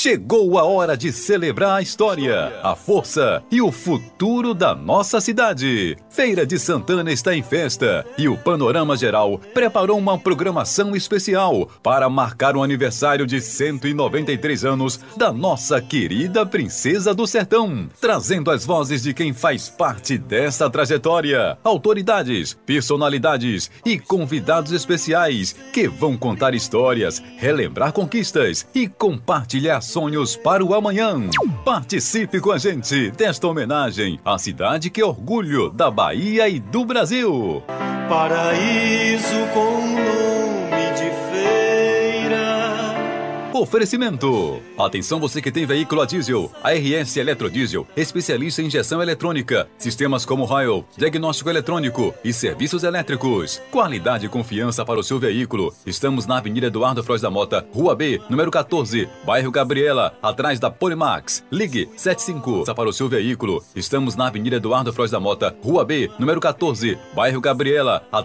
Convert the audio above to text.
Chegou a hora de celebrar a história, a força e o futuro da nossa cidade. Feira de Santana está em festa e o Panorama Geral preparou uma programação especial para marcar o aniversário de 193 anos da nossa querida Princesa do Sertão, trazendo as vozes de quem faz parte dessa trajetória, autoridades, personalidades e convidados especiais que vão contar histórias, relembrar conquistas e compartilhar sonhos para o amanhã. Participe com a gente desta homenagem à cidade que é orgulho da Bahia e do Brasil. Paraíso com nome de feira. Oferecimento. Atenção você que tem veículo a diesel. A RS Eletrodiesel, especialista em injeção eletrônica, sistemas como raio, diagnóstico eletrônico e serviços elétricos. Qualidade e confiança para o seu veículo. Estamos na Avenida Eduardo Frois da Mota, Rua B, número 14, bairro Gabriela, atrás da Polimax. Ligue 75 para o seu veículo. Estamos na Avenida Eduardo Frois da Mota, Rua B, número 14, bairro Gabriela,